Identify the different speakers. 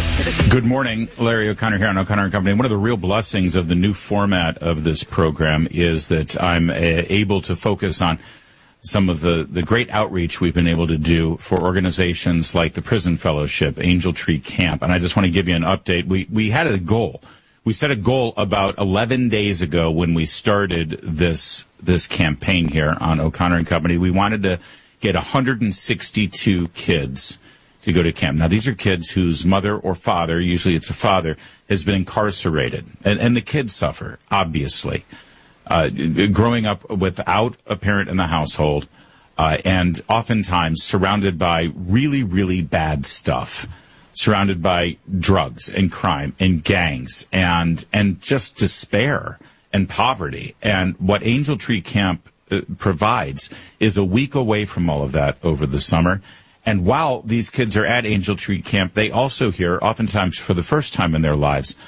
Speaker 1: Good morning, Larry O'Connor here on O'Connor & Company. One of the real blessings of the new format of this program is that I'm able to focus on some of the great outreach we've been able to do for organizations like the Prison Fellowship, Angel Tree Camp. And I just want to give you an update. We had a goal. We set a goal about 11 days ago when we started this campaign here on O'Connor & Company. We wanted to get 162 kids to go to camp. Now, these are kids whose mother or father, usually it's a father, has been incarcerated. And the kids suffer, obviously. Growing up without a parent in the household, and oftentimes surrounded by really, really bad stuff. Surrounded by drugs and crime and gangs and just despair and poverty. And what Angel Tree Camp provides is a week away from all of that over the summer. And while these kids are at Angel Tree Camp, they also hear, oftentimes for the first time in their lives,